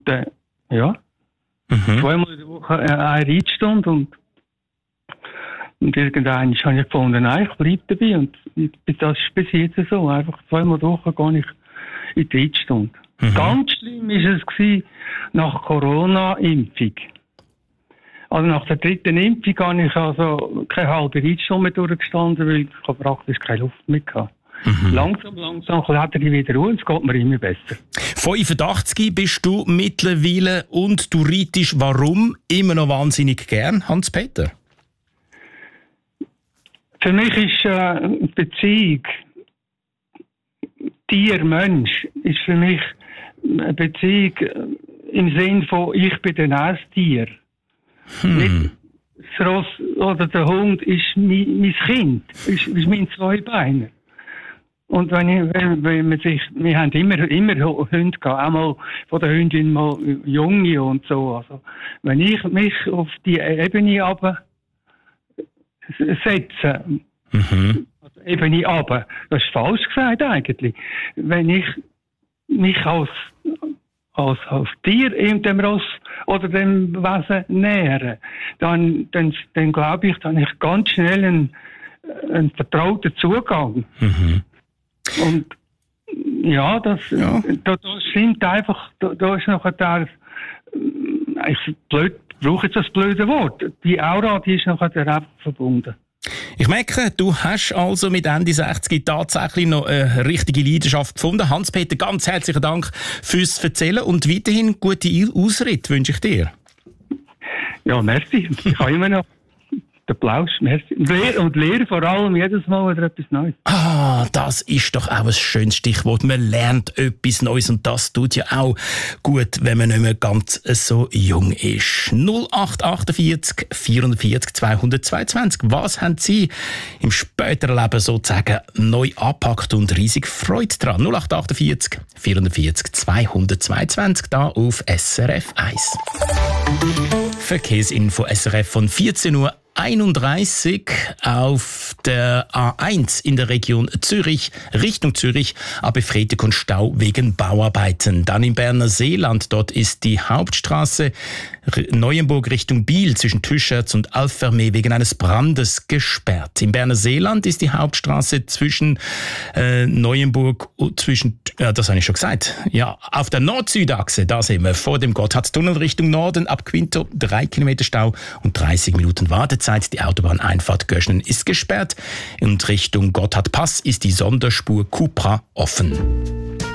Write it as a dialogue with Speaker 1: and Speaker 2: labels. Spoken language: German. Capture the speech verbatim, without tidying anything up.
Speaker 1: Dann, ja,
Speaker 2: Mhm.
Speaker 1: zweimal in der Woche äh, eine Reitstunde und, und irgendwann habe ich gefunden, nein, ich bleibe dabei und das ist bis jetzt so. Einfach zweimal in der Woche gehe ich in die Reitstunde.
Speaker 2: Mhm.
Speaker 1: Ganz schlimm war es gewesen, nach Corona-Impfung. Also nach der dritten Impfung habe ich also keine halbe Reitstunde mehr durchgestanden, weil ich praktisch keine Luft mehr hatte.
Speaker 2: Mhm.
Speaker 1: Langsam, langsam kletter ich wieder und es geht mir immer besser.
Speaker 2: fünfundachtzig bist du mittlerweile und du reitest warum immer noch wahnsinnig gern, Hans-Peter?
Speaker 1: Für mich ist äh, Beziehung Tier-Mensch ist für mich eine Beziehung im Sinn von ich bin dann auch ein Tier.
Speaker 2: Hm.
Speaker 1: Nicht das Ross oder der Hund ist mein, mein Kind, ist, ist mein Zweibeiner. Und wenn, ich, wenn, wenn man sich, wir haben immer, immer Hunde gehabt, auch mal von der Hündin mal Junge und so. Also, wenn ich mich auf die Ebene runter setze,
Speaker 2: Mhm.
Speaker 1: also Ebene runter, das ist falsch gesagt eigentlich. Wenn ich mich als, als, als Tier in dem Ross oder dem Wesen nähere, dann, dann, dann glaube ich, dann habe ich ganz schnell einen, einen vertrauten Zugang.
Speaker 2: Mhm.
Speaker 1: Und ja, das,
Speaker 2: Ja.
Speaker 1: Da, das stimmt einfach, da, da ist noch ein ich blöd, brauche jetzt das blöde Wort. Die Aura, die ist noch einfach verbunden.
Speaker 2: Ich merke, du hast also mit Ende sechzig tatsächlich noch eine richtige Leidenschaft gefunden. Hans-Peter, ganz herzlichen Dank fürs Erzählen und weiterhin gute Ausritt wünsche ich dir.
Speaker 1: Ja, merci. Ich habe immer noch den Applaus. Merci. Und Lehre, und Lehre vor allem jedes Mal wieder etwas Neues.
Speaker 2: Ah, das ist doch auch ein schönes Stichwort. Man lernt etwas Neues und das tut ja auch gut, wenn man nicht mehr ganz so jung ist. null acht achtundvierzig vierundvierzig zweihundertzweiundzwanzig. Was haben Sie im späteren Leben sozusagen neu angepackt und riesig Freude dran? null acht achtundvierzig vierundvierzig zweihundertzweiundzwanzig da auf S R F eins. Verkehrsinfo S R F von vierzehn Uhr einunddreißig auf der A eins in der Region Zürich, Richtung Zürich, aber Freitag und Stau wegen Bauarbeiten. Dann im Berner Seeland, dort ist die Hauptstraße Neuenburg Richtung Biel zwischen Tüscherz und Alfermee wegen eines Brandes gesperrt. Im Berner Seeland ist die Hauptstraße zwischen äh, Neuenburg und zwischen, ja, das habe ich schon gesagt, ja, auf der Nord-Süd-Achse, da sind wir vor dem Gotthardtunnel Richtung Norden, ab Quinto drei Kilometer Stau und dreißig Minuten Wartezeit. Die Autobahneinfahrt Göschnen ist gesperrt und Richtung Gotthardpass ist die Sonderspur Cupra offen.